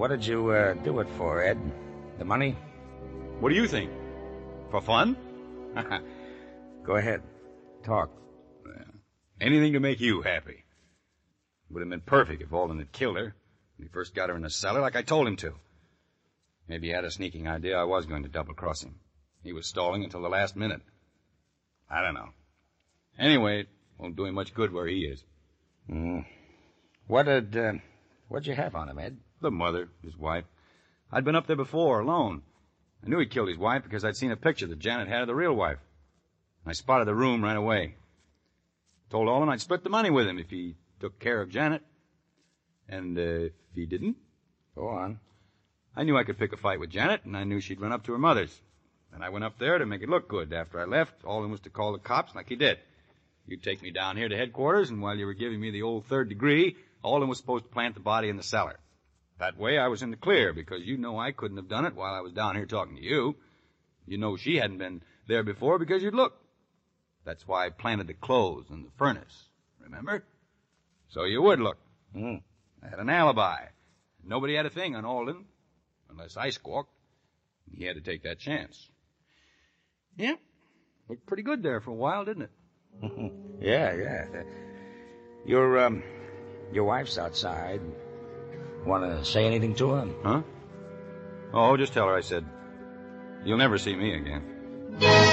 What did you do it for, Ed? The money? What do you think? For fun? Go ahead. Talk. Anything to make you happy. Would have been perfect if Alden had killed her when he first got her in the cellar like I told him to. Maybe he had a sneaking idea I was going to double-cross him. He was stalling until the last minute. I don't know. Anyway, it won't do him much good where he is. What'd you have on him, Ed? The mother, his wife. I'd been up there before, alone. I knew he killed his wife because I'd seen a picture that Janet had of the real wife. I spotted the room right away. Told Alden I'd split the money with him if he took care of Janet. And if he didn't? Go on. I knew I could pick a fight with Janet, and I knew she'd run up to her mother's. And I went up there to make it look good. After I left, Alden was to call the cops like he did. You'd take me down here to headquarters, and while you were giving me the old third degree, Alden was supposed to plant the body in the cellar. That way I was in the clear, because you know I couldn't have done it while I was down here talking to you. You know she hadn't been there before because you'd looked. That's why I planted the clothes in the furnace, remember? So you would look. I had an alibi. Nobody had a thing on Alden, unless I squawked. He had to take that chance. Yeah, looked pretty good there for a while, didn't it? Yeah. Your wife's outside. Want to say anything to her? Huh? Oh, just tell her I said, you'll never see me again.